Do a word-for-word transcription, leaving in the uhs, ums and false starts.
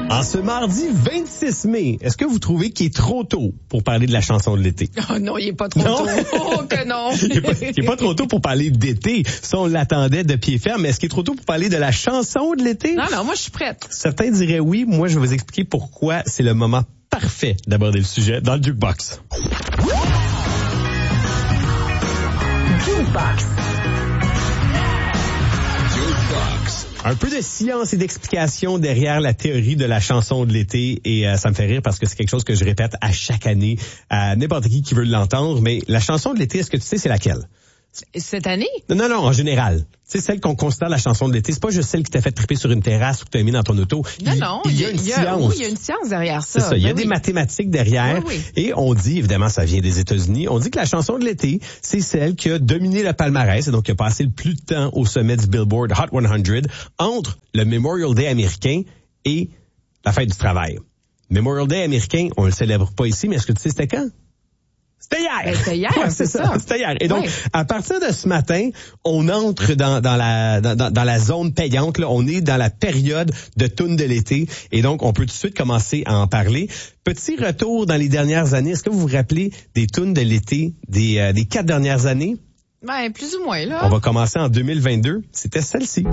En ce mardi vingt-six mai, est-ce que vous trouvez qu'il est trop tôt pour parler de la chanson de l'été? Oh non, il est pas trop Non? tôt. Oh que non. Il est, pas, il est pas trop tôt pour parler d'été. Ça, on l'attendait de pied ferme. Mais est-ce qu'il est trop tôt pour parler de la chanson de l'été? Non, non, moi, je suis prête. Certains diraient oui. Moi, je vais vous expliquer pourquoi c'est le moment parfait d'aborder le sujet dans le Jukebox. Jukebox. Un peu de science et d'explication derrière la théorie de la chanson de l'été et euh, ça me fait rire parce que c'est quelque chose que je répète à chaque année à n'importe qui qui veut l'entendre. Mais la chanson de l'été, est-ce que tu sais c'est laquelle? Cette année? Non, non, non, en général. C'est celle qu'on considère la chanson de l'été. C'est pas juste celle qui t'a fait triper sur une terrasse ou que t'as mis dans ton auto. Non, il, non. Il y a une il y a, science. Oui, il y a une science derrière ça. C'est ça. Il y a ben des oui. mathématiques derrière. Oui, oui. Et on dit, évidemment, ça vient des États-Unis. On dit que la chanson de l'été, c'est celle qui a dominé le palmarès et donc qui a passé le plus de temps au sommet du Billboard Hot cent entre le Memorial Day américain et la fête du travail. Memorial Day américain, on le célèbre pas ici, mais est-ce que tu sais c'était quand? C'était hier. Ben, c'était hier, ouais, c'est ça. C'était hier. Et donc, ouais. à partir de ce matin, on entre dans, dans la dans, dans la zone payante. Là. On est dans la période de tunes de l'été. Et donc, on peut tout de suite commencer à en parler. Petit retour dans les dernières années. Est-ce que vous vous rappelez des tunes de l'été des, euh, des quatre dernières années? Ben, plus ou moins, là. On va commencer en deux mille vingt-deux. C'était celle-ci.